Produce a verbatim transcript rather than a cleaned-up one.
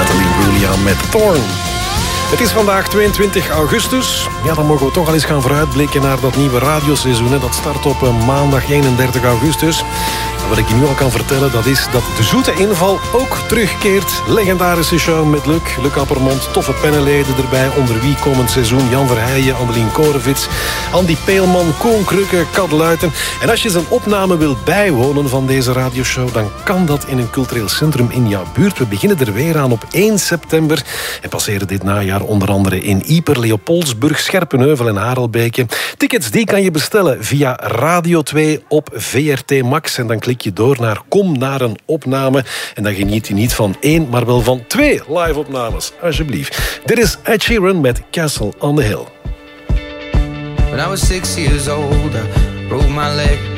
Natalie Imbruglia met Thorn. Het is vandaag tweeëntwintig augustus. Ja, dan mogen we toch al eens gaan vooruitblikken naar dat nieuwe radioseizoen. Dat start op maandag eenendertig augustus. En wat ik je nu al kan vertellen, dat is dat de zoete inval ook terugkeert. Legendarische show met Luc, Luc Appermond, toffe pennenleden erbij. Onder wie komend seizoen Jan Verheijen, Andelien Korevits, Andy Peelman, Koen Krukke, Kat Luiten. En als je zijn opname wilt bijwonen van deze radioshow, dan kan dat in een cultureel centrum in jouw buurt. We beginnen er weer aan op één september en passeren dit najaar onder andere in Ieper, Leopoldsburg, Scherpenheuvel en Harelbeke. Tickets die kan je bestellen via Radio twee op V R T Max. En dan klik je door naar Kom naar een opname. En dan geniet je niet van één, maar wel van twee live-opnames. Alsjeblieft. Dit is Ed Sheeran met Castle on the Hill. When I was six years old, I broke my leg.